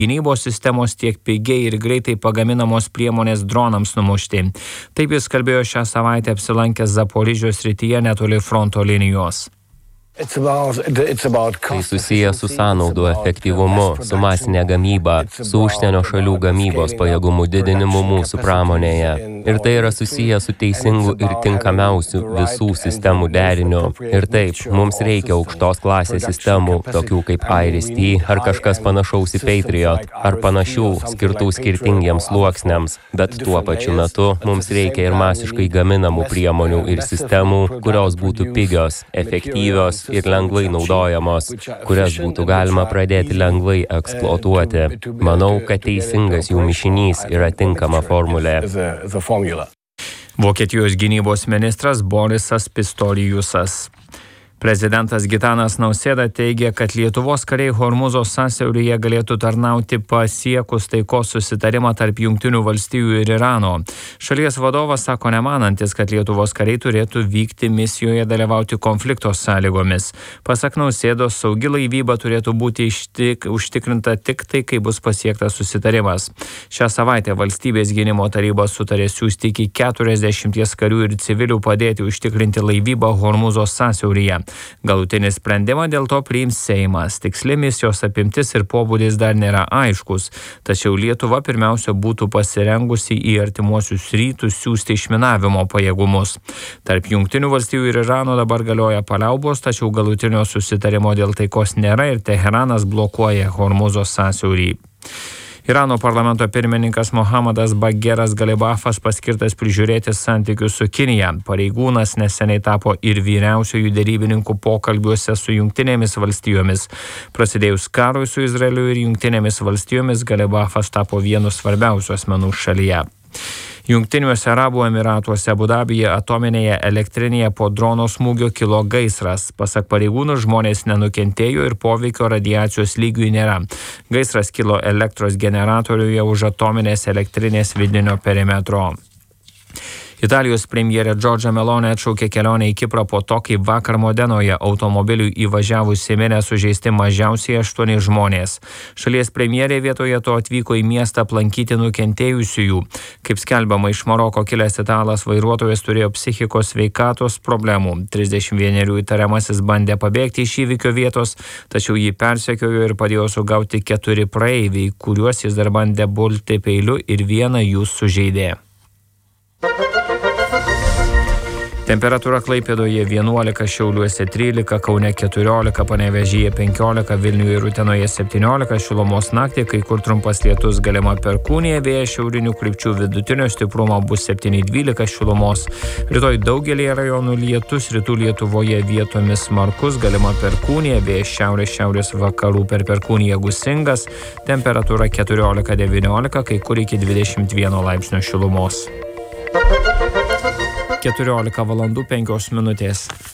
gynybos sistemos, tiek pigiai ir greitai pagaminamos priemonės dronams numušti. Taip jis kalbėjo šią savaitę apsilankęs Zaporižės srityje netoli fronto linijos. Tai susiję su sąnaudų efektyvumu, su masinė gamyba, su užsienio šalių gamybos pajėgumų didinimu mūsų pramonėje. Ir tai yra susiję su teisingu ir tinkamiausiu visų sistemų deriniu. Ir taip, mums reikia aukštos klasės sistemų, tokių kaip IRIS-T ar kažkas panašaus į Patriot, ar panašių, skirtų skirtingiems sluoksniams. Bet tuo pačiu metu mums reikia ir masiškai gaminamų priemonių ir sistemų, kurios būtų pigios, efektyvios ir lengvai naudojamos, kurias būtų galima pradėti lengvai eksploatuoti. Manau, kad teisingas jų mišinys yra tinkama formulė. Vokietijos gynybos ministras Borisas Pistorijusas. Prezidentas Gitanas Nausėda teigia, kad Lietuvos kariai Hormūzo sąsiauryje galėtų tarnauti pasiekus taikos susitarimą tarp Jungtinių valstijų ir Irano. Šalies vadovas sako nemanantis, kad Lietuvos kariai turėtų vykti misijoje dalyvauti konflikto sąlygomis. Pasak Nausėdos, saugi laivyba turėtų būti užtikrinta tik tai, kai bus pasiektas susitarimas. Šią savaitę Valstybės gynimo taryba sutarė siųsti iki 40 karių ir civilių padėti užtikrinti laivybą Hormūzo sąsiauryje. Galutinį sprendimą dėl to priims Seimas. Tiksli misijos apimtis ir pobūdis dar nėra aiškus, tačiau Lietuva pirmiausia būtų pasirengusi į artimuosius rytus siųsti išminavimo pajėgumus. Tarp Jungtinių valstijų ir Irano dabar galioja paliaubos, tačiau galutinio susitarimo dėl taikos nėra ir Teheranas blokuoja Hormūzo sąsiaurį. Irano parlamento pirmininkas Mohamedas Bagheras Galibafas paskirtas prižiūrėti santykius su Kinija. Pareigūnas neseniai tapo ir vyriausiųjų derybininkų pokalbiuose su Jungtinėmis valstijomis. Prasidėjus karui su Izraeliu ir Jungtinėmis valstijomis, Galibafas tapo vienu svarbiausių asmenų šalyje. Jungtiniuose Arabų Emyratuose Abu Dabyje atominėje elektrinėje po drono smūgio kilo gaisras. Pasak pareigūnų, žmonės nenukentėjo ir poveikio radiacijos lygiui nėra. Gaisras kilo elektros generatoriuje už atominės elektrinės vidinio perimetro. Italijos premjerė Giorgia Meloni atšaukė kelionę į Kiprą po to, kai vakar Modenoje automobiliui įvažiavus į minią sužeisti mažiausiai 8 žmonės. Šalies premjerė vietoje to atvyko į miestą aplankyti nukentėjusiųjų. Kaip skelbiama, iš Maroko kilęs italas vairuotojas turėjo psichikos sveikatos problemų. 31 įtariamasis bandė pabėgti iš įvykio vietos, tačiau jį persekiojo ir padėjo sugauti 4 praeiviai, kuriuos jis dar bandė bulti peiliu ir vieną jų sužeidė. Temperatūra Klaipėdoje 11, Šiauliuose 13, Kaune 14, Panevėžyje 15, Vilniuje ir Utenoje 17 šilumos naktį, kai kur trumpas lietus galima perkūnija, vėjas šiaurinių krypčių vidutinio stiprumo bus 7-12 šilumos. Rytoj daugelį rajonų lietus, rytų Lietuvoje vietomis smarkus, galima perkūnija, vėjas šiaurės vakarų per perkūniją gūsingas, temperatūra 14-19, kai kur iki 21 laipsnio šilumos. 14 valandų 5 minutės.